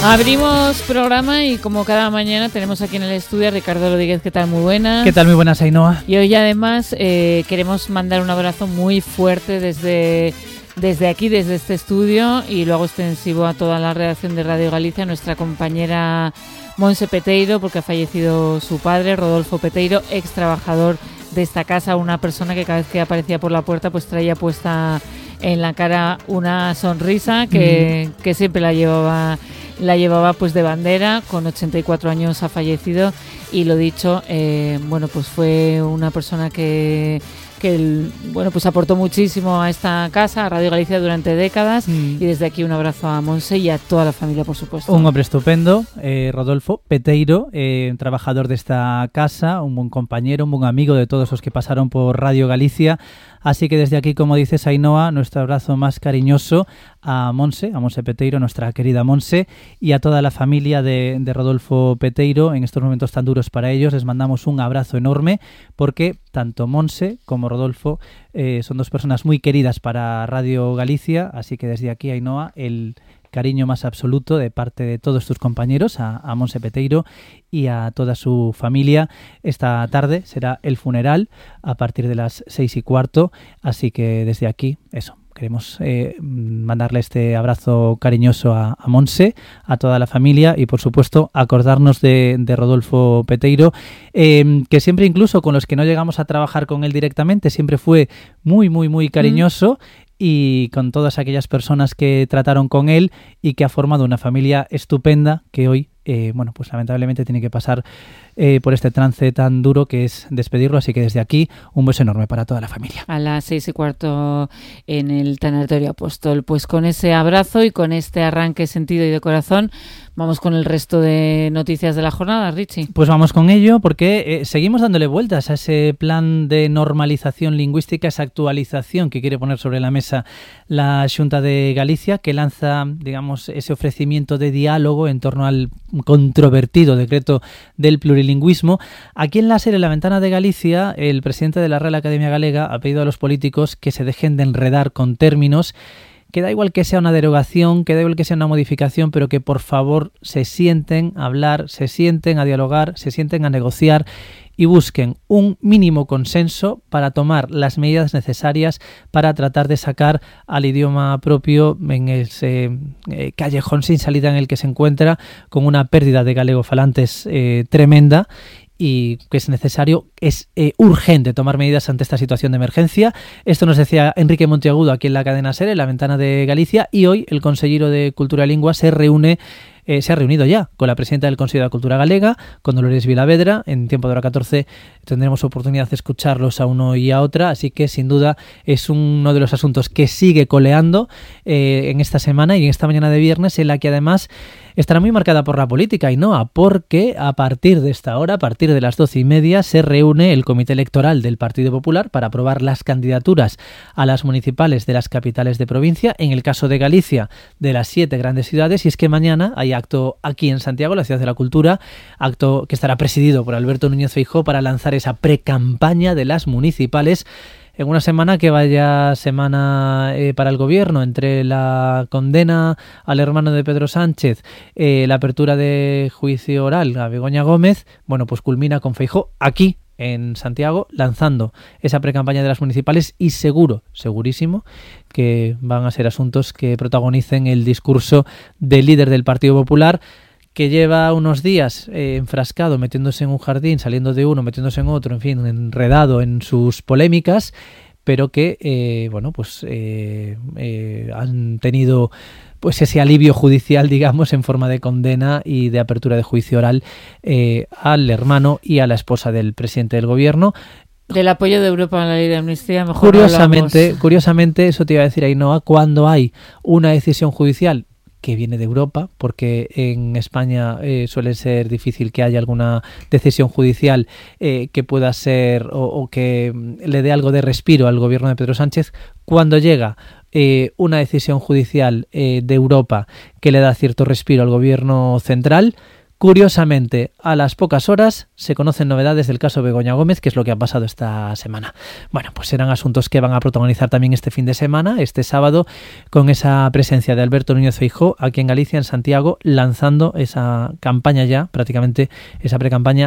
Abrimos programa y como cada mañana tenemos aquí en el estudio a Ricardo Rodríguez. ¿Qué tal? Muy buenas. ¿Qué tal? Muy buenas, Ainhoa. Y hoy además queremos mandar un abrazo muy fuerte desde aquí, desde este estudio, y lo hago extensivo a toda la redacción de Radio Galicia, nuestra compañera Monse Peteiro, porque ha fallecido su padre, Rodolfo Peteiro, ex trabajador de esta casa, una persona que cada vez que aparecía por la puerta pues traía puesta en la cara una sonrisa que siempre la llevaba pues de bandera. Con 84 años ha fallecido, y lo dicho, bueno, pues fue una persona que bueno, pues aportó muchísimo a esta casa, a Radio Galicia, durante décadas, y desde aquí un abrazo a Monse y a toda la familia, por supuesto. Un hombre estupendo, Rodolfo Peteiro, trabajador de esta casa, un buen compañero, un buen amigo de todos los que pasaron por Radio Galicia. Así que desde aquí, como dices, Ainhoa, nuestro abrazo más cariñoso a Monse Peteiro, nuestra querida Monse, y a toda la familia de Rodolfo Peteiro. En estos momentos tan duros para ellos les mandamos un abrazo enorme, porque tanto Monse como Rodolfo son dos personas muy queridas para Radio Galicia. Así que desde aquí, Ainhoa, el cariño más absoluto de parte de todos tus compañeros a Monse Peteiro y a toda su familia. Esta tarde será el funeral a partir de las 6:15, así que desde aquí, eso, queremos mandarle este abrazo cariñoso a Monse, a toda la familia, y por supuesto acordarnos de Rodolfo Peteiro, que siempre, incluso con los que no llegamos a trabajar con él directamente, siempre fue muy, muy, muy cariñoso. Y con todas aquellas personas que trataron con él, y que ha formado una familia estupenda que hoy, bueno, pues lamentablemente tiene que pasar por este trance tan duro que es despedirlo. Así que desde aquí, un beso enorme para toda la familia. A las 6:15 en el Tanatorio Apóstol. Pues con ese abrazo y con este arranque sentido y de corazón, vamos con el resto de noticias de la jornada, Richie. Pues vamos con ello, porque seguimos dándole vueltas a ese plan de normalización lingüística, esa actualización que quiere poner sobre la mesa la Xunta de Galicia, que lanza, digamos, ese ofrecimiento de diálogo en torno al controvertido decreto del plurilingüismo. Aquí en la serie La Ventana de Galicia, el presidente de la Real Academia Galega ha pedido a los políticos que se dejen de enredar con términos, que da igual que sea una derogación, que da igual que sea una modificación, pero que por favor se sienten a hablar, se sienten a dialogar, se sienten a negociar y busquen un mínimo consenso para tomar las medidas necesarias para tratar de sacar al idioma propio en ese callejón sin salida en el que se encuentra, con una pérdida de galegofalantes tremenda, y que es necesario, es urgente tomar medidas ante esta situación de emergencia. Esto nos decía Enrique Monteagudo aquí en la cadena SER, La Ventana de Galicia, y hoy el consellero de Cultura y Lingua se ha reunido ya con la presidenta del Consejo de Cultura Galega, con Dolores Vilavedra. En tiempo de hora 14 tendremos oportunidad de escucharlos a uno y a otra, así que sin duda es uno de los asuntos que sigue coleando en esta semana y en esta mañana de viernes, en la que además estará muy marcada por la política, Ainhoa, porque a partir de esta hora, a partir de las 12:30, se reúne el Comité Electoral del Partido Popular para aprobar las candidaturas a las municipales de las capitales de provincia, en el caso de Galicia, de las 7 grandes ciudades. Y es que mañana hay acto aquí en Santiago, la Ciudad de la Cultura, acto que estará presidido por Alberto Núñez Feijóo para lanzar esa precampaña de las municipales, en una semana que vaya semana para el gobierno, entre la condena al hermano de Pedro Sánchez, la apertura de juicio oral a Begoña Gómez. Bueno, pues culmina con Feijóo aquí en Santiago lanzando esa precampaña de las municipales, y segurísimo que van a ser asuntos que protagonicen el discurso del líder del Partido Popular, que lleva unos días enfrascado, metiéndose en un jardín, saliendo de uno, metiéndose en otro, en fin, enredado en sus polémicas, pero que, bueno, pues han tenido pues ese alivio judicial, digamos, en forma de condena y de apertura de juicio oral al hermano y a la esposa del presidente del gobierno. Del apoyo de Europa a la ley de amnistía, mejor curiosamente, eso te iba a decir, Ainhoa, cuando hay una decisión judicial que viene de Europa, porque en España suele ser difícil que haya alguna decisión judicial que pueda ser o que le dé algo de respiro al gobierno de Pedro Sánchez. Cuando llega una decisión judicial de Europa que le da cierto respiro al gobierno central, Curiosamente, a las pocas horas se conocen novedades del caso Begoña Gómez, que es lo que ha pasado esta semana. Bueno, pues serán asuntos que van a protagonizar también este fin de semana, este sábado, con esa presencia de Alberto Núñez Feijóo aquí en Galicia, en Santiago, lanzando esa campaña ya, prácticamente esa precampaña